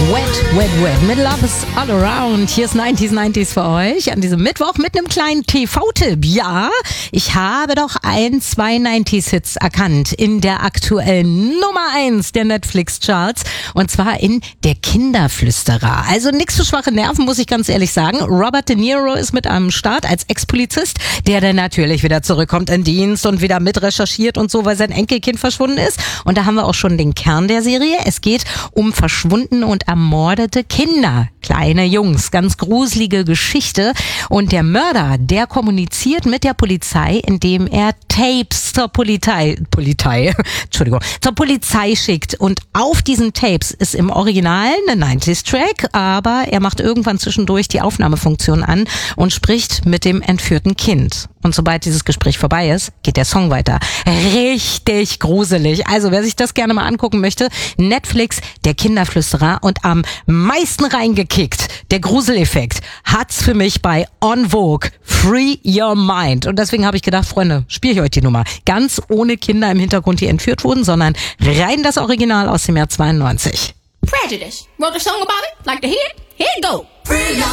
Wet mit Love is All Around. Hier ist 90s für euch an diesem Mittwoch mit einem kleinen TV-Tipp. Ja, ich habe doch zwei 90s-Hits erkannt in der aktuellen Nummer 1 der Netflix-Charts. Und zwar in Der Kinderflüsterer. Also nix für schwache Nerven, muss ich ganz ehrlich sagen. Robert De Niro ist mit am Start als Ex-Polizist, der dann natürlich wieder zurückkommt in Dienst und wieder mitrecherchiert und so, weil sein Enkelkind verschwunden ist. Und da haben wir auch schon den Kern der Serie. Es geht um verschwundene und ermordete Kinder, kleine Jungs, ganz gruselige Geschichte. Und der Mörder, der kommuniziert mit der Polizei, indem er Tapes zur Polizei schickt. Und auf diesen Tapes ist im Original ein 90s-Track, aber er macht irgendwann zwischendurch die Aufnahmefunktion an und spricht mit dem entführten Kind. Und sobald dieses Gespräch vorbei ist, geht der Song weiter. Richtig gruselig. Also wer sich das gerne mal angucken möchte, Netflix, Der Kinderflüsterer, und am meisten reingekickt, der Gruseleffekt, hat's für mich bei On Vogue, Free Your Mind. Und deswegen habe ich gedacht, Freunde, spiele ich euch die Nummer. Ganz ohne Kinder im Hintergrund, die entführt wurden, sondern rein das Original aus dem Jahr 92. Prejudice. Wrote a song about it? Like to hear it? Here it go.